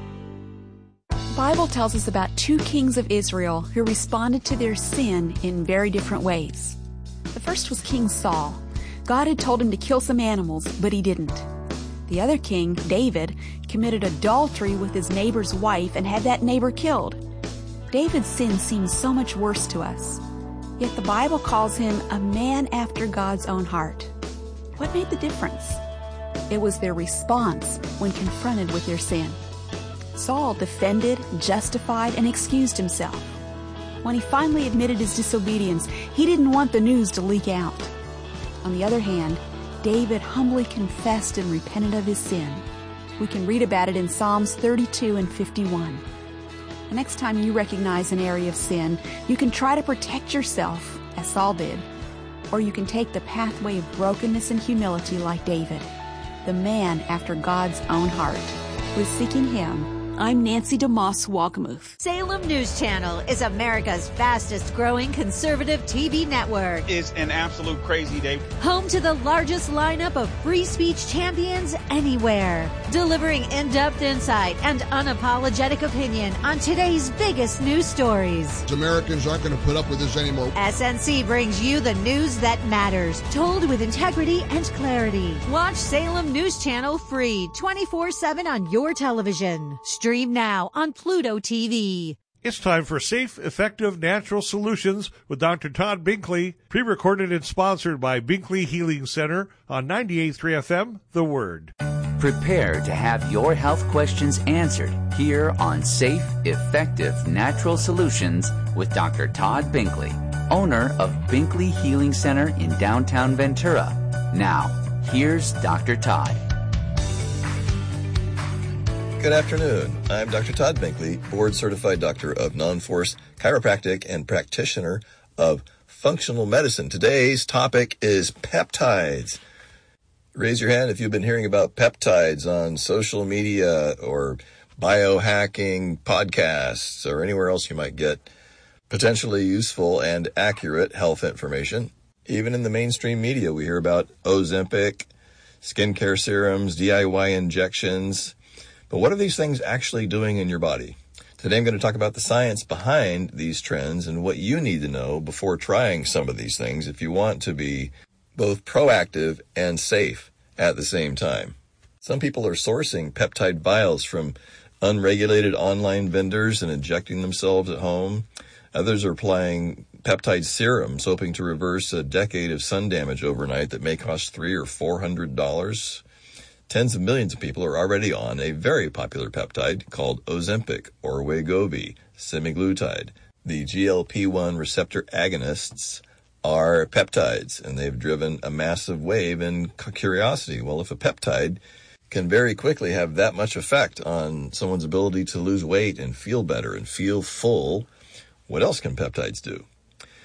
The Bible tells us about two kings of Israel who responded to their sin in very different ways. The first was King Saul. God had told him to kill some animals, but he didn't. The other king, David, committed adultery with his neighbor's wife and had that neighbor killed. David's sin seems so much worse to us. Yet the Bible calls him a man after God's own heart. What made the difference? It was their response when confronted with their sin. Saul defended, justified, and excused himself. When he finally admitted his disobedience, he didn't want the news to leak out. On the other hand, David humbly confessed and repented of his sin. We can read about it in Psalms 32 and 51. The next time you recognize an area of sin, you can try to protect yourself, as Saul did, or you can take the pathway of brokenness and humility like David, the man after God's own heart, who is seeking Him. I'm Nancy DeMoss Walkamuth. Salem News Channel is America's fastest growing conservative TV network. It's an absolute crazy day. Home to the largest lineup of free speech champions anywhere. Delivering in-depth insight and unapologetic opinion on today's biggest news stories. Americans aren't going to put up with this anymore. SNC brings you the news that matters, told with integrity and clarity. Watch Salem News Channel free 24/7 on your television. Stream now on Pluto TV. It's time for Safe, Effective Natural Solutions with Dr. Todd Binkley, pre-recorded and sponsored by Binkley Healing Center on 98.3 FM, The Word. Prepare to have your health questions answered here on Safe, Effective Natural Solutions with Dr. Todd Binkley, owner of Binkley Healing Center in downtown Ventura. Now, here's Dr. Todd. Good afternoon. I'm Dr. Todd Binkley, board-certified doctor of non-force chiropractic and practitioner of functional medicine. Today's topic is peptides. Raise your hand if you've been hearing about peptides on social media or biohacking podcasts or anywhere else you might get potentially useful and accurate health information. Even in the mainstream media, we hear about Ozempic, skincare serums, DIY injections. But what are these things actually doing in your body? Today I'm going to talk about the science behind these trends and what you need to know before trying some of these things if you want to be both proactive and safe at the same time. Some people are sourcing peptide vials from unregulated online vendors and injecting themselves at home. Others are applying peptide serums, hoping to reverse a decade of sun damage overnight that may cost $300 or $400. Tens of millions of people are already on a very popular peptide called Ozempic or Wegovy, semaglutide. The GLP-1 receptor agonists are peptides, and they've driven a massive wave in curiosity. Well, if a peptide can very quickly have that much effect on someone's ability to lose weight and feel better and feel full, what else can peptides do?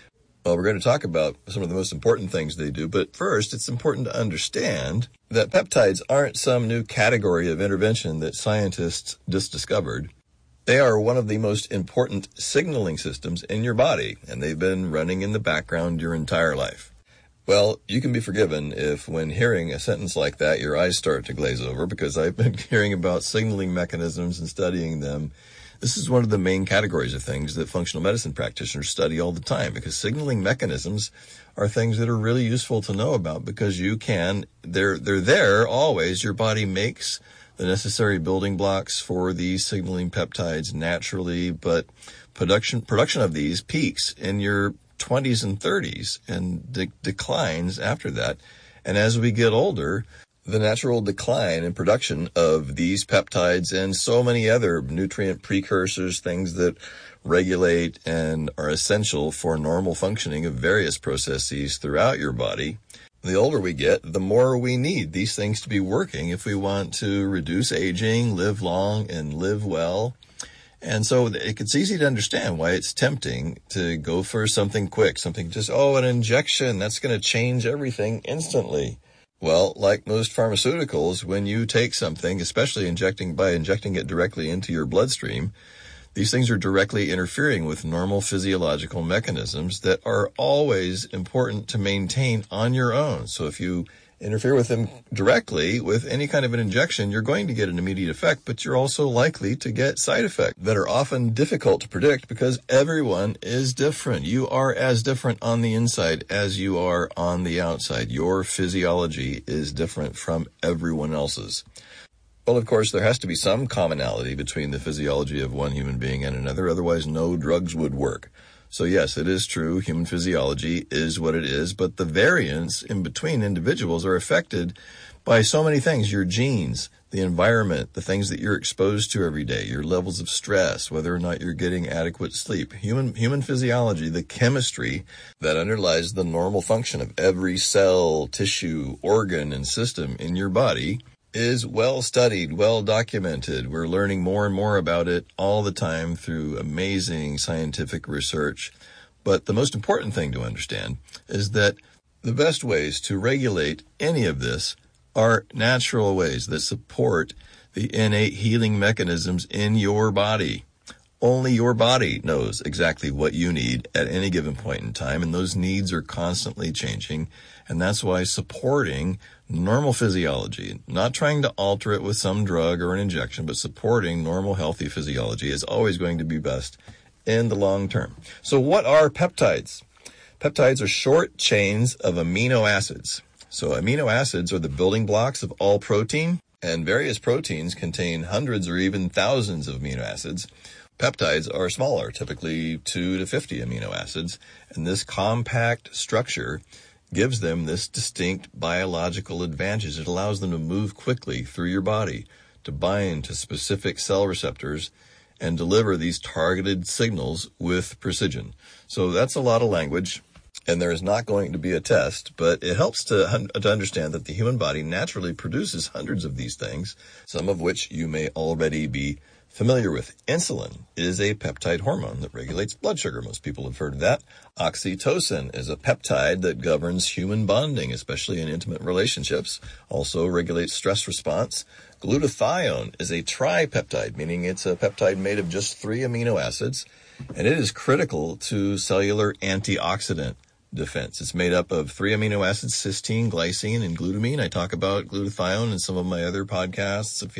Well, we're going to talk about some of the most important things they do, but first, it's important to understand that peptides aren't some new category of intervention that scientists just discovered. They are one of the most important signaling systems in your body, and they've been running in the background your entire life. Well, you can be forgiven if when hearing a sentence like that, your eyes start to glaze over, because I've been hearing about signaling mechanisms and studying them. This is one of the main categories of things that functional medicine practitioners study all the time, because signaling mechanisms are things that are really useful to know about, because they're there always. Your body makes the necessary building blocks for these signaling peptides naturally, but production of these peaks in your 20s and 30s and declines after that. And as we get older, the natural decline in production of these peptides and so many other nutrient precursors, things that regulate and are essential for normal functioning of various processes throughout your body. The older we get, the more we need these things to be working if we want to reduce aging, live long, and live well. And so it's easy to understand why it's tempting to go for something quick, something just, an injection, that's going to change everything instantly. Well, like most pharmaceuticals, when you take something, especially by injecting it directly into your bloodstream, these things are directly interfering with normal physiological mechanisms that are always important to maintain on your own. So if you interfere with them directly with any kind of an injection, you're going to get an immediate effect, but you're also likely to get side effects that are often difficult to predict because everyone is different. You are as different on the inside as you are on the outside. Your physiology is different from everyone else's. Well, of course, there has to be some commonality between the physiology of one human being and another, otherwise no drugs would work. So yes, it is true, human physiology is what it is, but the variance in between individuals are affected by so many things: your genes, the environment, the things that you're exposed to every day, your levels of stress, whether or not you're getting adequate sleep. Human physiology, the chemistry that underlies the normal function of every cell, tissue, organ, and system in your body is well studied, well documented. We're learning more and more about it all the time through amazing scientific research. But the most important thing to understand is that the best ways to regulate any of this are natural ways that support the innate healing mechanisms in your body. Only your body knows exactly what you need at any given point in time, and those needs are constantly changing. And that's why supporting normal physiology, not trying to alter it with some drug or an injection, but supporting normal, healthy physiology is always going to be best in the long term. So what are peptides? Peptides are short chains of amino acids. So amino acids are the building blocks of all protein, and various proteins contain hundreds or even thousands of amino acids. Peptides are smaller, typically 2 to 50 amino acids, and this compact structure gives them this distinct biological advantage. It allows them to move quickly through your body, to bind to specific cell receptors, and deliver these targeted signals with precision. So that's a lot of language, and there is not going to be a test, but it helps to understand that the human body naturally produces hundreds of these things, some of which you may already be familiar with. Insulin is a peptide hormone that regulates blood sugar. Most people have heard of that. Oxytocin is a peptide that governs human bonding, especially in intimate relationships. Also regulates stress response. Glutathione is a tripeptide, meaning it's a peptide made of just 3 amino acids, and it is critical to cellular antioxidant defense. It's made up of 3 amino acids, cysteine, glycine, and glutamine. I talk about glutathione in some of my other podcasts. If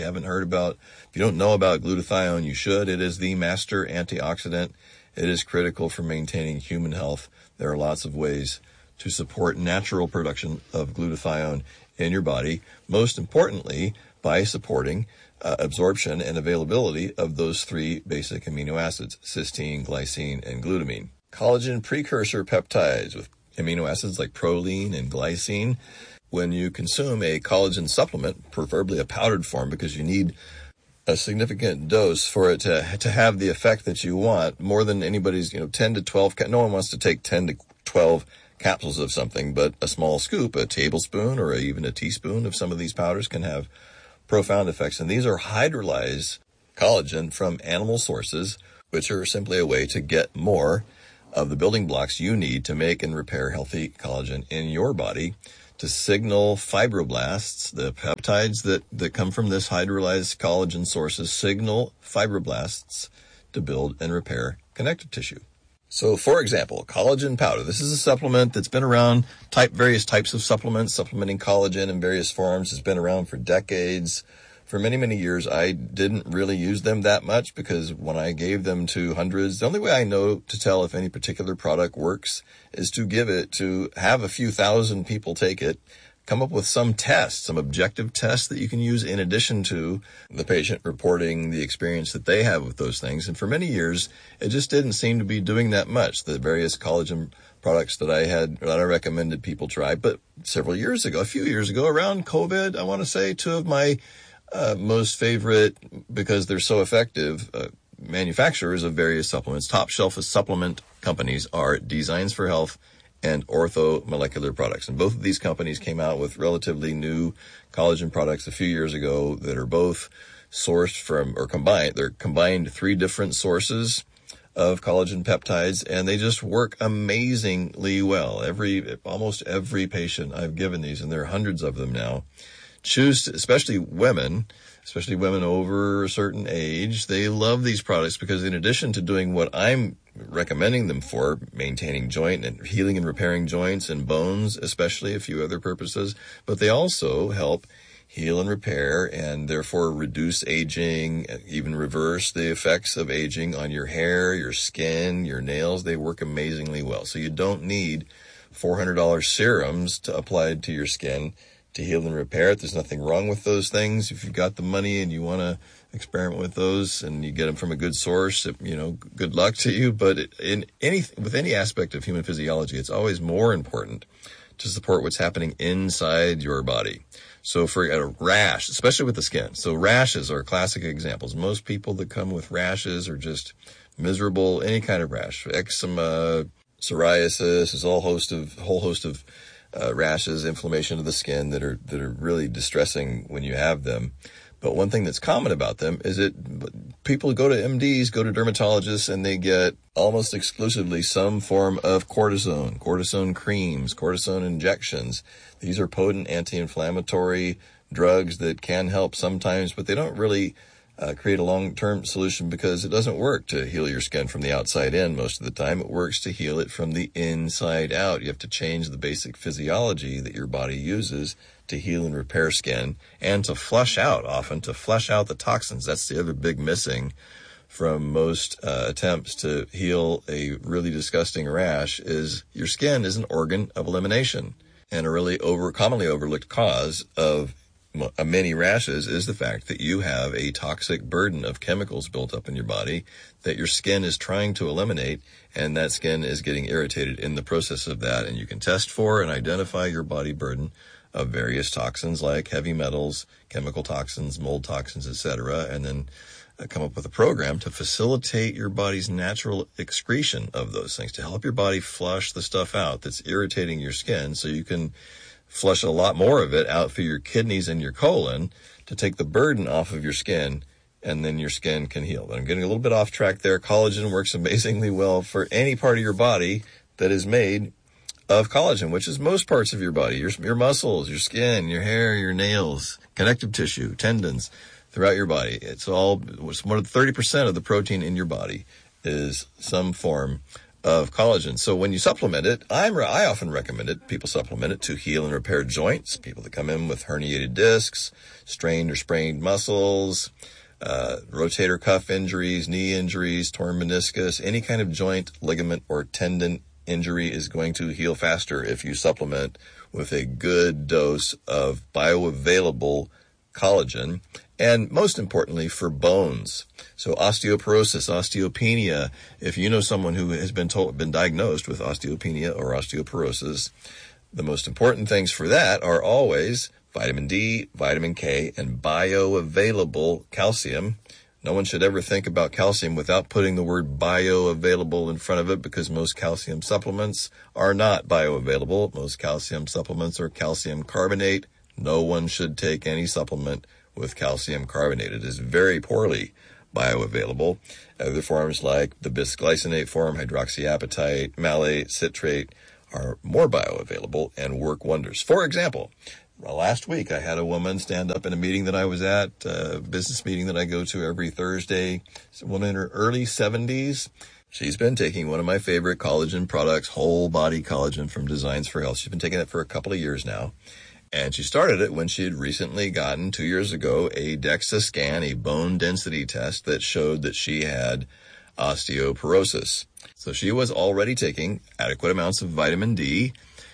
you don't know about glutathione, you should. It is the master antioxidant. It is critical for maintaining human health. There are lots of ways to support natural production of glutathione in your body, most importantly by supporting absorption and availability of those 3 basic amino acids, cysteine, glycine, and glutamine. Collagen precursor peptides with amino acids like proline and glycine. When you consume a collagen supplement, preferably a powdered form, because you need a significant dose for it to have the effect that you want, more than anybody's, 10 to 12, no one wants to take 10 to 12 capsules of something, but a small scoop, a tablespoon, or even a teaspoon of some of these powders can have profound effects. And these are hydrolyzed collagen from animal sources, which are simply a way to get more of the building blocks you need to make and repair healthy collagen in your body to signal fibroblasts. The peptides that come from this hydrolyzed collagen sources signal fibroblasts to build and repair connective tissue. So, for example, collagen powder. This is a supplement that's been around, various types of supplements. Supplementing collagen in various forms has been around for decades. For many, many years, I didn't really use them that much because when I gave them to hundreds, the only way I know to tell if any particular product works is to give it to have a few thousand people take it, come up with some test, some objective test that you can use in addition to the patient reporting the experience that they have with those things. And for many years, it just didn't seem to be doing that much. The various collagen products that I recommended people try. But several years ago, a few years ago, around COVID, I want to say two of my most favorite, because they're so effective, manufacturers of various supplements, top shelf supplement companies are Designs for Health and Ortho Molecular Products. And both of these companies came out with relatively new collagen products a few years ago that are both sourced from, or combined, they're combined 3 different sources of collagen peptides, and they just work amazingly well. Almost every patient I've given these, and there are hundreds of them now, especially women over a certain age, they love these products because in addition to doing what I'm recommending them for, maintaining joint and healing and repairing joints and bones, especially a few other purposes, but they also help heal and repair and therefore reduce aging, even reverse the effects of aging on your hair, your skin, your nails. They work amazingly well. So you don't need $400 serums to apply to your skin to heal and repair it. There's nothing wrong with those things. If you've got the money and you want to experiment with those and you get them from a good source, good luck to you. But with any aspect of human physiology, it's always more important to support what's happening inside your body. So for a rash, especially with the skin. So rashes are classic examples. Most people that come with rashes are just miserable, any kind of rash. Eczema, psoriasis, is a whole host of rashes, inflammation of the skin that are really distressing when you have them. But one thing that's common about them is that people go to MDs, go to dermatologists, and they get almost exclusively some form of cortisone creams, cortisone injections. These are potent anti-inflammatory drugs that can help sometimes, but they don't really create a long-term solution because it doesn't work to heal your skin from the outside in most of the time. It works to heal it from the inside out. You have to change the basic physiology that your body uses to heal and repair skin and to flush out the toxins. That's the other big missing from most attempts to heal a really disgusting rash is your skin is an organ of elimination. And a really commonly overlooked cause of many rashes is the fact that you have a toxic burden of chemicals built up in your body that your skin is trying to eliminate, and that skin is getting irritated in the process of that. And you can test for and identify your body burden of various toxins like heavy metals, chemical toxins, mold toxins, etc., and then come up with a program to facilitate your body's natural excretion of those things, to help your body flush the stuff out that's irritating your skin so you can flush a lot more of it out through your kidneys and your colon to take the burden off of your skin, and then your skin can heal. But I'm getting a little bit off track there. Collagen works amazingly well for any part of your body that is made of collagen, which is most parts of your body, your muscles, your skin, your hair, your nails, connective tissue, tendons throughout your body. It's more than 30% of the protein in your body is some form of collagen. So when you supplement it, I often recommend it. People supplement it to heal and repair joints. People that come in with herniated discs, strained or sprained muscles, rotator cuff injuries, knee injuries, torn meniscus, any kind of joint, ligament, or tendon injury is going to heal faster if you supplement with a good dose of bioavailable collagen, and most importantly for bones. So osteoporosis, osteopenia, if you know someone who has been diagnosed with osteopenia or osteoporosis, the most important things for that are always vitamin D, vitamin K, and bioavailable calcium. No one should ever think about calcium without putting the word bioavailable in front of it, because most calcium supplements are not bioavailable. Most calcium supplements are calcium carbonate. No one should take any supplement with calcium carbonate. It is very poorly bioavailable. Other forms like the bisglycinate form, hydroxyapatite, malate, citrate are more bioavailable and work wonders. For example, last week I had a woman stand up in a meeting that I was at, a business meeting that I go to every Thursday. It's a woman in her early 70s. She's been taking one of my favorite collagen products, whole body collagen from Designs for Health. She's been taking it for a couple of years now. And she started it when she had recently gotten 2 years ago a DEXA scan, a bone density test that showed that she had osteoporosis. So she was already taking adequate amounts of vitamin D,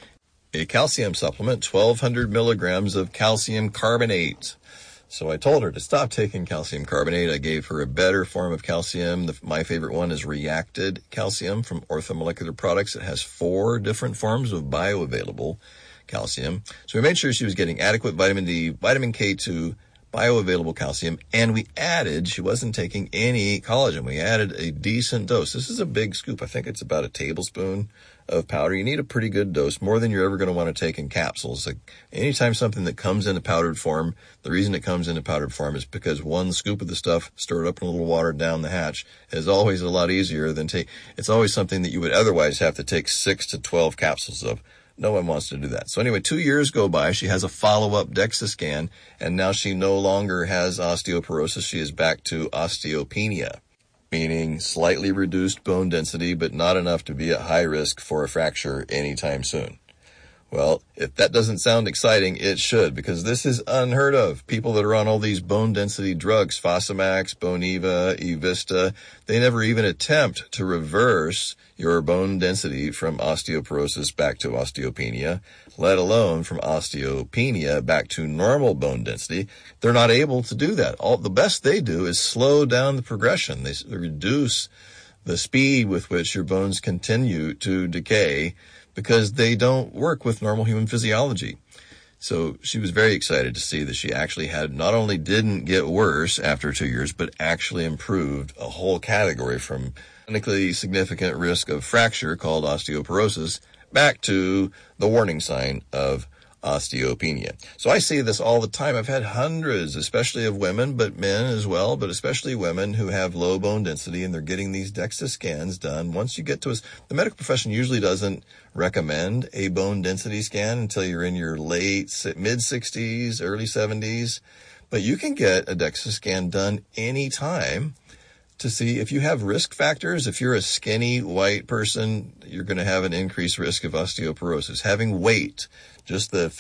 a calcium supplement, 1,200 milligrams of calcium carbonate. So I told her to stop taking calcium carbonate. I gave her a better form of calcium. My favorite one is reacted calcium from Orthomolecular Products. It has 4 different forms of bioavailable calcium. So we made sure she was getting adequate vitamin D, vitamin K2, bioavailable calcium, and we added, she wasn't taking any collagen. We added a decent dose. This is a big scoop. I think it's about a tablespoon of powder. You need a pretty good dose, more than you're ever going to want to take in capsules. Like anytime something that comes in a powdered form, the reason it comes in a powdered form is because one scoop of the stuff stirred up in a little water down the hatch is always a lot easier than it's always something that you would otherwise have to take 6 to 12 capsules of. No one wants to do that. So anyway, 2 years go by. She has a follow-up DEXA scan, and now she no longer has osteoporosis. She is back to osteopenia, meaning slightly reduced bone density, but not enough to be at high risk for a fracture anytime soon. Well, if that doesn't sound exciting, it should, because this is unheard of. People that are on all these bone density drugs, Fosamax, Boniva, Evista, they never even attempt to reverse your bone density from osteoporosis back to osteopenia, let alone from osteopenia back to normal bone density. They're not able to do that. The best they do is slow down the progression. They reduce the speed with which your bones continue to decay, because they don't work with normal human physiology. So she was very excited to see that she actually had not only didn't get worse after 2 years, but actually improved a whole category from clinically significant risk of fracture called osteoporosis back to the warning sign of osteopenia. So I see this all the time. I've had hundreds, especially of women, but men as well, but especially women who have low bone density, and they're getting these DEXA scans done. Once you get to us, the medical profession usually doesn't recommend a bone density scan until you're in your mid-60s, early 70s, but you can get a DEXA scan done anytime to see if you have risk factors. If you're a skinny white person, you're going to have an increased risk of osteoporosis. Having weight, just the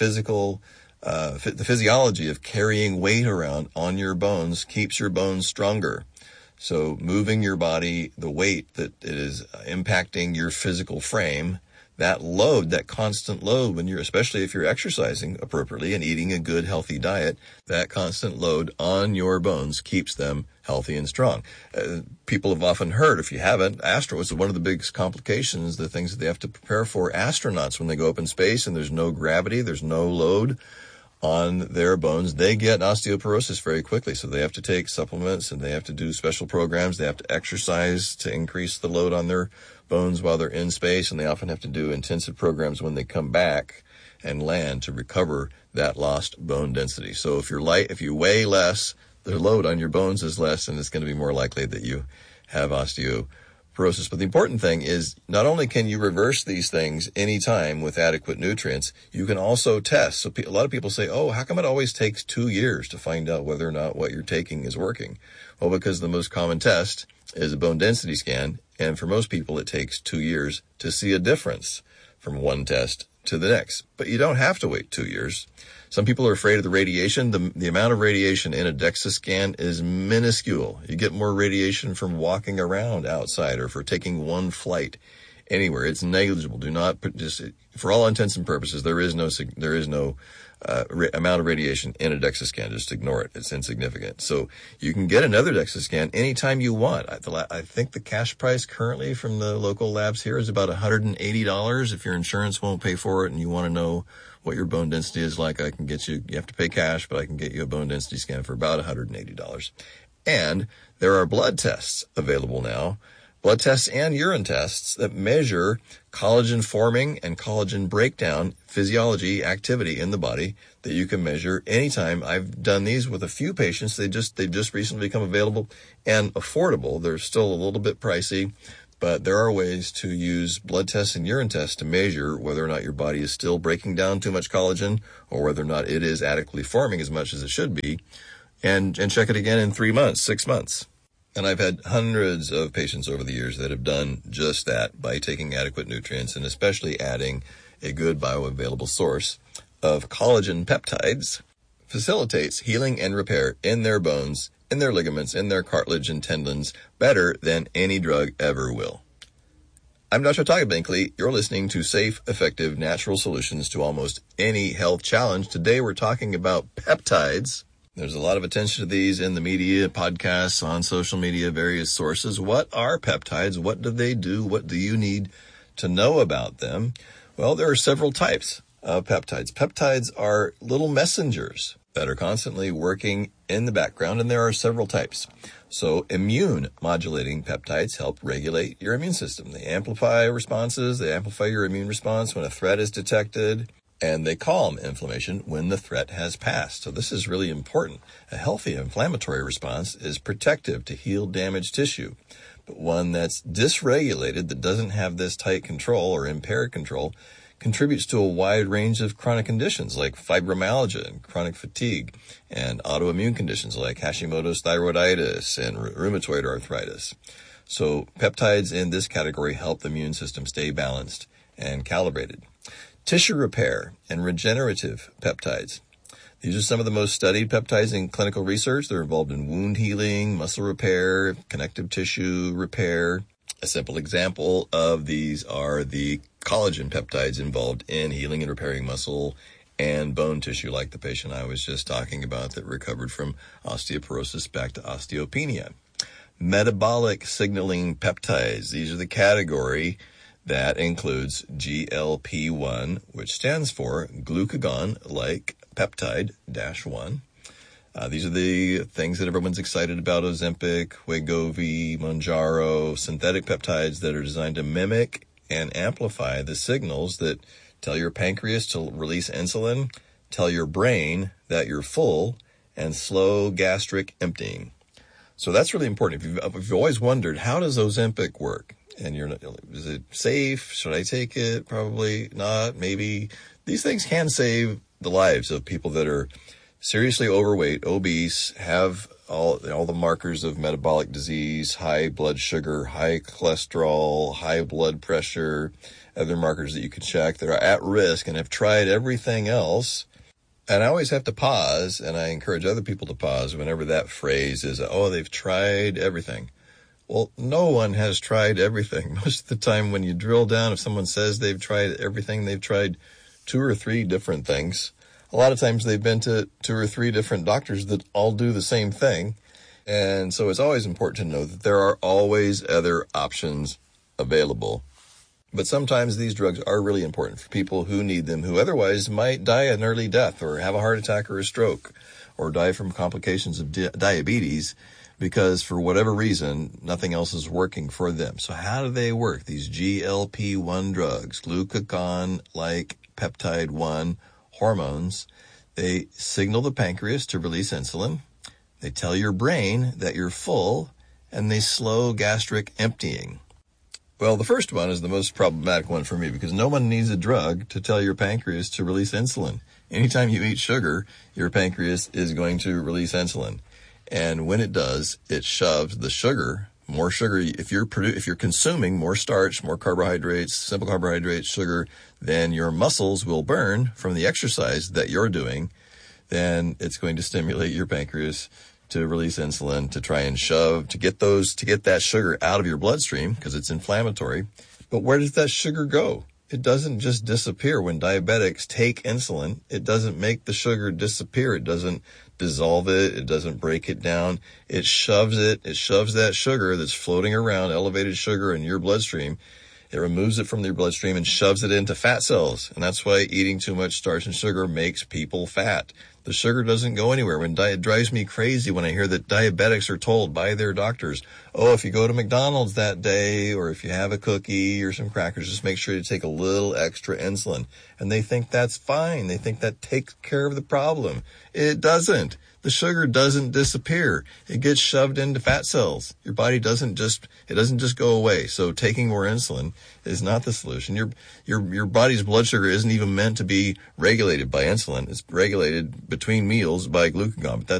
the physiology of carrying weight around on your bones keeps your bones stronger. So moving your body, the weight that it is impacting your physical frame, that load, that constant load especially if you're exercising appropriately and eating a good healthy diet, that constant load on your bones keeps them healthy and strong. People have often heard, if you haven't, is one of the biggest complications, the things that they have to prepare for astronauts when they go up in space and there's no gravity, there's no load on their bones, they get osteoporosis very quickly. So they have to take supplements and they have to do special programs. They have to exercise to increase the load on their bones while they're in space, and they often have to do intensive programs when they come back and land to recover that lost bone density. So if you weigh less, the load on your bones is less, and it's going to be more likely that you have osteoporosis. But the important thing is, not only can you reverse these things anytime with adequate nutrients, you can also test. So a lot of people say, oh, how come it always takes 2 years to find out whether or not what you're taking is working? Well, because the most common test is a bone density scan, and for most people it takes 2 years to see a difference from one test to the next. But you don't have to wait 2 years. Some people are afraid of the radiation. The amount of radiation in a DEXA scan is minuscule. You get more radiation from walking around outside or for taking one flight anywhere. It's negligible. For all intents and purposes, there is no amount of radiation in a DEXA scan. Just ignore it. It's insignificant. So you can get another DEXA scan anytime you want. I think the cash price currently from the local labs here is about $180. If your insurance won't pay for it and you want to know what your bone density is like, I can get you have to pay cash, but I can get you a bone density scan for about $180. And there are blood tests available now blood tests and urine tests that measure collagen forming and collagen breakdown physiology activity in the body that you can measure anytime. I've done these with a few patients. They've just recently become available and affordable. They're still a little bit pricey, but there are ways to use blood tests and urine tests to measure whether or not your body is still breaking down too much collagen or whether or not it is adequately forming as much as it should be, and check it again in 3 months, 6 months. And I've had hundreds of patients over the years that have done just that by taking adequate nutrients and especially adding a good bioavailable source of collagen peptides. Facilitates healing and repair in their bones, in their ligaments, in their cartilage and tendons better than any drug ever will. I'm Dr. Todd Binkley. You're listening to safe, effective, natural solutions to almost any health challenge. Today we're talking about peptides. There's a lot of attention to these in the media, podcasts, on social media, various sources. What are peptides? What do they do? What do you need to know about them? Well, there are several types of peptides. Peptides are little messengers that are constantly working in the background, and there are several types. So immune modulating peptides help regulate your immune system. They amplify responses. They amplify your immune response when a threat is detected. And they calm inflammation when the threat has passed. So this is really important. A healthy inflammatory response is protective to heal damaged tissue. But one that's dysregulated, that doesn't have this tight control or impaired control, contributes to a wide range of chronic conditions like fibromyalgia and chronic fatigue and autoimmune conditions like Hashimoto's thyroiditis and rheumatoid arthritis. So peptides in this category help the immune system stay balanced and calibrated. Tissue repair and regenerative peptides. These are some of the most studied peptides in clinical research. They're involved in wound healing, muscle repair, connective tissue repair. A simple example of these are the collagen peptides involved in healing and repairing muscle and bone tissue, like the patient I was just talking about that recovered from osteoporosis back to osteopenia. Metabolic signaling peptides. These are the category that includes GLP-1, which stands for glucagon-like peptide-1. These are the things that everyone's excited about: Ozempic, Wegovy, Mounjaro, synthetic peptides that are designed to mimic and amplify the signals that tell your pancreas to release insulin, tell your brain that you're full, and slow gastric emptying. So that's really important. If you've always wondered, how does Ozempic work? And is it safe? Should I take it? Probably not. Maybe. These things can save the lives of people that are seriously overweight, obese, have all the markers of metabolic disease, high blood sugar, high cholesterol, high blood pressure, other markers that you can check that are at risk and have tried everything else. And I always have to pause, and I encourage other people to pause whenever that phrase is, oh, they've tried everything. Well, no one has tried everything. Most of the time when you drill down, if someone says they've tried everything, they've tried 2 or 3 different things. A lot of times they've been to 2 or 3 different doctors that all do the same thing. And so it's always important to know that there are always other options available. But sometimes these drugs are really important for people who need them, who otherwise might die an early death or have a heart attack or a stroke or die from complications of diabetes, because for whatever reason, nothing else is working for them. So how do they work? These GLP-1 drugs, glucagon-like peptide-1 hormones, they signal the pancreas to release insulin. They tell your brain that you're full, and they slow gastric emptying. Well, the first one is the most problematic one for me because no one needs a drug to tell your pancreas to release insulin. Anytime you eat sugar, your pancreas is going to release insulin. And when it does, it shoves the sugar, more sugar. If you're consuming more starch, more carbohydrates, simple carbohydrates, sugar, then your muscles will burn from the exercise that you're doing. Then it's going to stimulate your pancreas to release insulin, to try and to get that sugar out of your bloodstream because it's inflammatory. But where does that sugar go? It doesn't just disappear. When diabetics take insulin, it doesn't make the sugar disappear. It doesn't dissolve it. It doesn't break it down. It shoves that sugar that's floating around, elevated sugar in your bloodstream. It removes it from their bloodstream and shoves it into fat cells. And that's why eating too much starch and sugar makes people fat. The sugar doesn't go anywhere. It drives me crazy when I hear that diabetics are told by their doctors, oh, if you go to McDonald's that day, or if you have a cookie or some crackers, just make sure you take a little extra insulin. And they think that's fine. They think that takes care of the problem. It doesn't. The sugar doesn't disappear. It gets shoved into fat cells. Your body doesn't just go away. So taking more insulin is not the solution. Your body's blood sugar isn't even meant to be regulated by insulin. It's regulated between meals by glucagon. But